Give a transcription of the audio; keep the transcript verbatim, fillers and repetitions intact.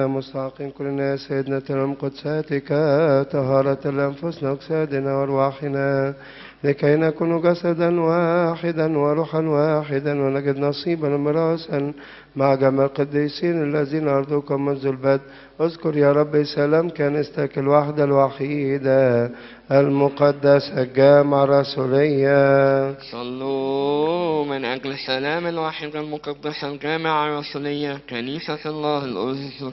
مستحقين كلنا سيدنا ترم قدساتك طهارة الأنفس أجسادنا وأرواحنا لكي نكون جسدا واحدا وروحا واحدا ونجد نصيبا وميراثا مع جميع القديسين الذين أرضوكم منذ البدء. اذكر يا رب سلام كنيستك الواحدة الوحيدة المقدسة الجامعة الرسولية. صلوا من أجل السلام الواحد المقدس الجامع الرسولية كنيسة الله الأرثوذكسية